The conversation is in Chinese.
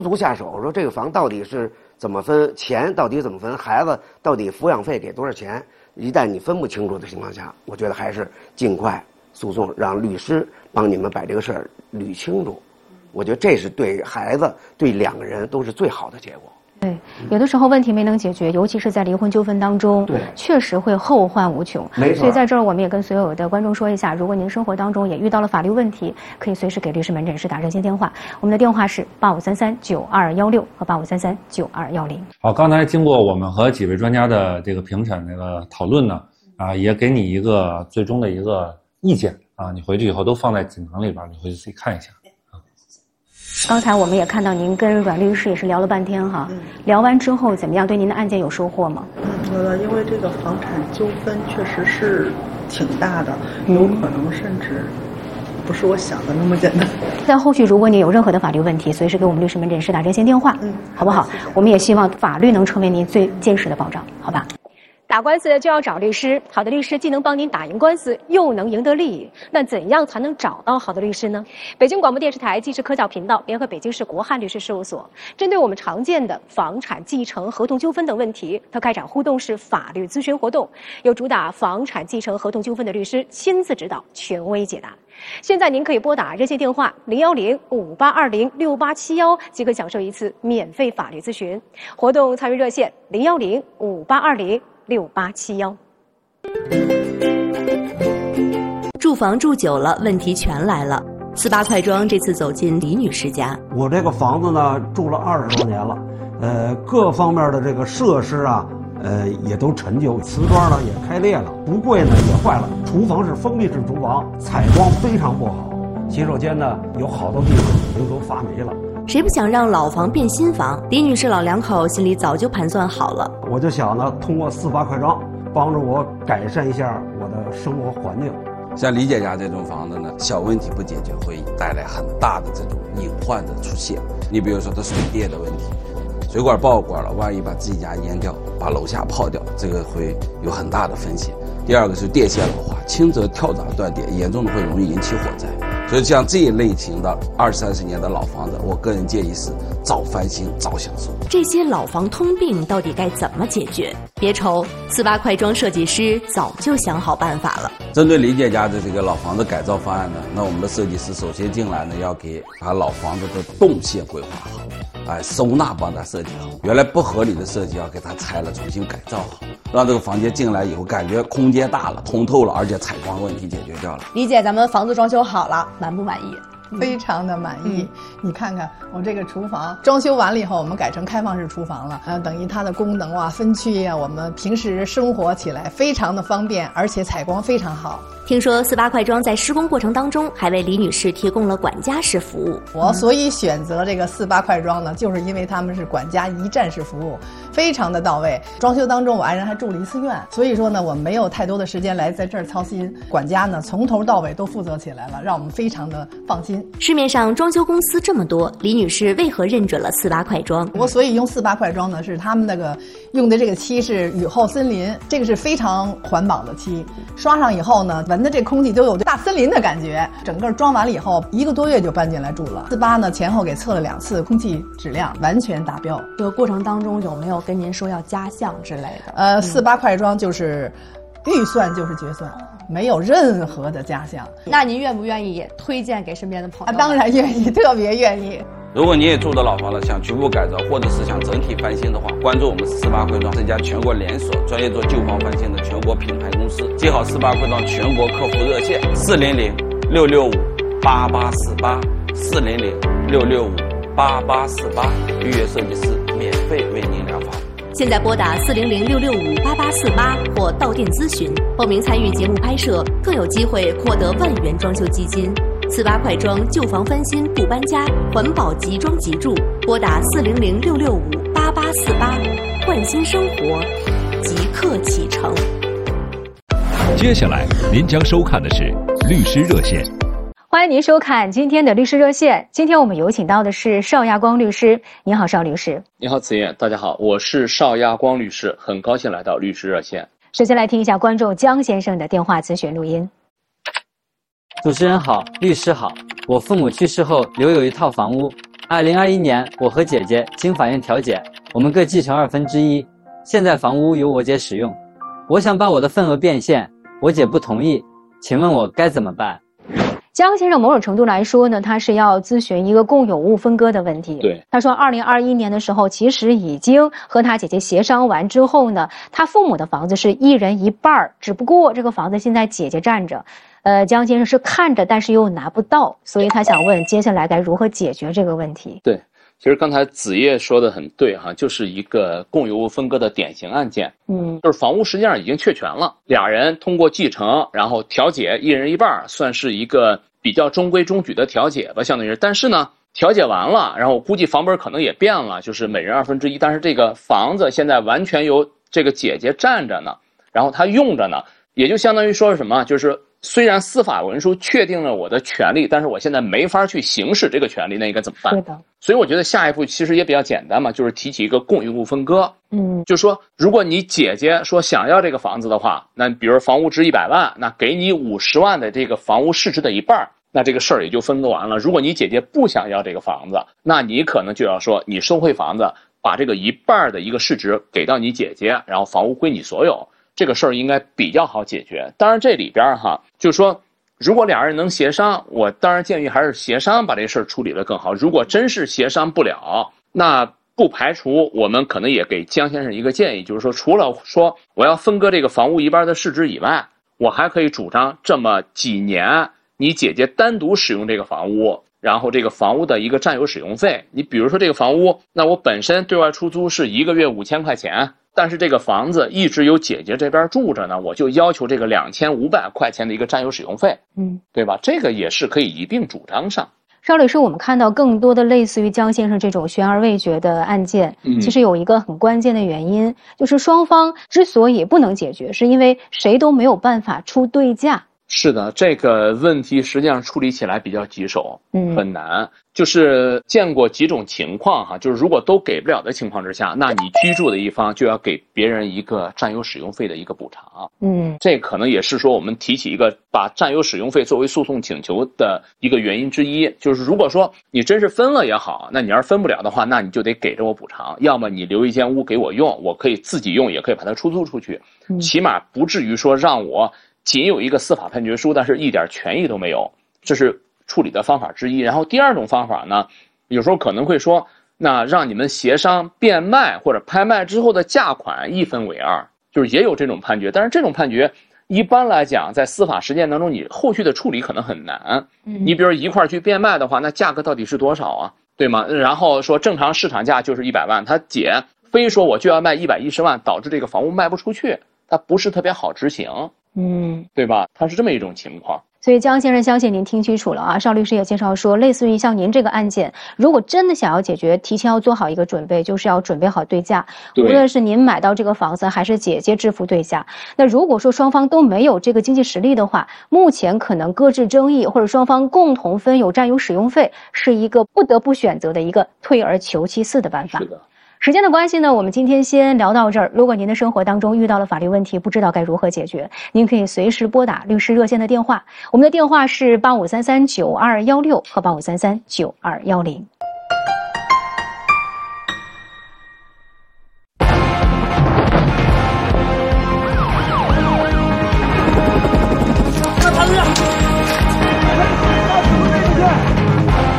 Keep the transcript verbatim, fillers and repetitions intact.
足下手，说这个房到底是怎么分，钱到底怎么分，孩子到底抚养费给多少钱？一旦你分不清楚的情况下，我觉得还是尽快诉讼，让律师帮你们把这个事儿捋清楚。我觉得这是对孩子、对两个人都是最好的结果。 对，有的时候问题没能解决，尤其是在离婚纠纷当中，对，确实会后患无穷。没错。所以在这儿，我们也跟所有的观众说一下，如果您生活当中也遇到了法律问题，可以随时给律师门诊室打热线电话，我们的电话是八五三三九二幺六和八五三三九二幺零。 好，刚才经过我们和几位专家的这个评审那个讨论呢，啊，也给你一个最终的一个意见啊，你回去以后都放在锦囊里边，你回去自己看一下。 刚才我们也看到您跟阮律师也是聊了半天哈，嗯、聊完之后怎么样？对您的案件有收获吗？ 嗯，呃，因为这个房产纠纷确实是挺大的，有可能甚至不是我想的那么简单。 在后续如果你有任何的法律问题，随时给我们律师门诊室打热线电话，嗯，好不好？谢谢。我们也希望法律能成为您最坚实的保障，好吧？打官司就要找律师，好的律师既能帮您打赢官司，又能赢得利益。那怎样才能找到好的律师呢？北京广播电视台纪实科教频道联合北京市国汉律师事务所，针对我们常见的房产继承、合同纠纷等问题，它开展互动式法律咨询活动，由主打房产继承、合同纠纷的律师亲自指导，权威解答。现在您可以拨打热线电话零幺零五八二零六八七幺，即可享受一次免费法律咨询。活动参与热线零幺零五八二零六八七幺。 住房住久了，问题全来了。四八快装这次走进李女士家。 我这个房子呢，住了二十多年了，呃，各方面的这个设施啊，呃，也都陈旧，瓷砖呢也开裂了，橱柜呢也坏了，厨房是封闭式厨房，采光非常不好，洗手间呢有好多地方已经都发霉了。 谁不想让老房变新房？李女士老两口心里早就盘算好了。 我就想呢，通过四八快装，帮助我改善一下我的生活环境。 像李姐家这种房子呢，小问题不解决，会带来很大的这种隐患的出现。你比如说，它水电的问题，水管爆管了，万一把自己家淹掉，把楼下泡掉，这个会有很大的风险。第二个是电线老化，轻则跳闸断电，严重的会容易引起火灾。所以像这一类型的二三十年的老房子，我个人建议是早翻新早享受。 这些老房通病到底该怎么解决？别愁，四八快装设计师早就想好办法了。 针对李姐家的这个老房子改造方案呢，那我们的设计师首先进来呢，要给把老房子的动线规划好，哎，收纳帮他设计好，原来不合理的设计要给他拆了，重新改造好，让这个房间进来以后感觉空间大了，通透了，而且采光问题解决掉了。 李姐，咱们房子装修好了，满不满意？ 非常的满意、嗯、你看看我这个厨房装修完了以后，我们改成开放式厨房了，呃，等于它的功能啊、分区啊，我们平时生活起来非常的方便，而且采光非常好。 听说四八快装在施工过程当中还为李女士提供了管家式服务。 我所以选择这个四八快装呢，就是因为他们是管家一站式服务，非常的到位。装修当中我爱人还住了一次院，所以说呢，我没有太多的时间来在这儿操心，管家呢从头到尾都负责起来了，让我们非常的放心。 市面上装修公司这么多，李女士为何认准了四八快装？ 我所以用四八快装呢，是他们那个用的这个漆是雨后森林，这个是非常环保的漆，刷上以后呢，闻的这空气都有大森林的感觉。整个装完了以后，一个多月就搬进来住了。四八呢前后给测了两次，空气质量完全达标。 这个过程当中有没有跟您说要加项之类的？ 呃，四八快装就是预算就是决算，没有任何的加项。 那您愿不愿意也推荐给身边的朋友？ 啊，当然愿意，特别愿意。 如果你也住的老房子想局部改造，或者是想整体翻新的话，关注我们四八快装，这家全国连锁专业做旧房翻新的全国品牌公司。记好四八快装全国客服热线四零零六六五八八四八四零零六六五八八四八，预约设计师免费为您量房。 现在拨打四零零六六五八八四八或到店咨询，报名参与节目拍摄，更有机会获得万元装修基金。四八快装旧房翻新不搬家，环保即装即住，拨打四零零六六五八八四八，焕新生活，即刻启程。 接下来您将收看的是律师热线。 欢迎您收看今天的律师热线。今天我们有请到的是邵亚光律师。你好，邵律师。 你好，子燕。大家好，我是邵亚光律师，很高兴来到律师热线。 首先来听一下观众江先生的电话咨询录音。 主持人好，律师好。我父母去世后留有一套房屋， 二零二一年，我和姐姐经法院调解，我们各继承二分之一。现在房屋由我姐使用，我想把我的份额变现，我姐不同意，请问我该怎么办？ 江先生某种程度来说呢，他是要咨询一个共有物分割的问题。 对， 他说，二零二一年的时候，其实已经和他姐姐协商完之后呢，他父母的房子是一人一半儿，只不过这个房子现在姐姐占着，呃，江先生是看着，但是又拿不到，所以他想问，接下来该如何解决这个问题？ 对。其实刚才子夜说的很对哈，就是一个共有物分割的典型案件。 嗯， 就是房屋实际上已经确权了，俩人通过继承，然后调解，一人一半，算是一个比较中规中矩的调解吧，相当于是。但是呢，调解完了，然后我估计房本可能也变了，就是每人二分之一，但是这个房子现在完全由这个姐姐占着呢，然后她用着呢，也就相当于说是什么，就是虽然司法文书确定了我的权利，但是我现在没法去行使这个权利，那应该怎么办？ 对的。 所以我觉得下一步其实也比较简单嘛，就是提起一个共有物分割。 嗯， 就说如果你姐姐说想要这个房子的话，那比如房屋值一百万，那给你五十万的这个房屋市值的一半，那这个事儿也就分割完了。如果你姐姐不想要这个房子，那你可能就要说你收回房子，把这个一半的一个市值给到你姐姐，然后房屋归你所有。这个事儿应该比较好解决。当然这里边哈，就是说如果俩人能协商，我当然建议还是协商把这事儿处理得更好。如果真是协商不了，那不排除我们可能也给江先生一个建议，就是说除了说我要分割这个房屋一半的市值以外，我还可以主张这么几年你姐姐单独使用这个房屋，然后这个房屋的一个占有使用费，你比如说这个房屋，那我本身对外出租是一个月五千块钱，但是这个房子一直有姐姐这边住着呢，我就要求这个两千五百块钱的一个占有使用费， 嗯， 对吧？这个也是可以一并主张上。 邵律师，我们看到更多的类似于江先生这种悬而未决的案件， 嗯， 其实有一个很关键的原因，就是双方之所以不能解决，是因为谁都没有办法出对价。 是的，这个问题实际上处理起来比较棘手， 嗯， 很难。就是见过几种情况哈，就是如果都给不了的情况之下，那你居住的一方就要给别人一个占有使用费的一个补偿。 嗯， 这可能也是说我们提起一个把占有使用费作为诉讼请求的一个原因之一。就是如果说你真是分了也好，那你要是分不了的话，那你就得给着我补偿，要么你留一间屋给我用，我可以自己用，也可以把它出租出去， 嗯， 起码不至于说让我仅有一个司法判决书，但是一点权益都没有，这是处理的方法之一。然后第二种方法呢，有时候可能会说，那让你们协商变卖或者拍卖之后的价款一分为二，就是也有这种判决。但是这种判决一般来讲在司法实践当中，你后续的处理可能很难。 嗯， 你比如一块去变卖的话，那价格到底是多少啊？对吗？然后说正常市场价就是一百万，他姐非说我就要卖一百一十万，导致这个房屋卖不出去，它不是特别好执行。 嗯， 对吧？它是这么一种情况。 所以江先生相信您听清楚了啊。邵律师也介绍说，类似于像您这个案件，如果真的想要解决，提前要做好一个准备，就是要准备好对价，无论是您买到这个房子还是姐姐支付对价。那如果说双方都没有这个经济实力的话，目前可能搁置争议或者双方共同分有占有使用费，是一个不得不选择的一个退而求其次的办法。 是的。 时间的关系呢，我们今天先聊到这儿。如果您的生活当中遇到了法律问题，不知道该如何解决，您可以随时拨打律师热线的电话，我们的电话是八五三三九二幺六和八五三三九二幺零。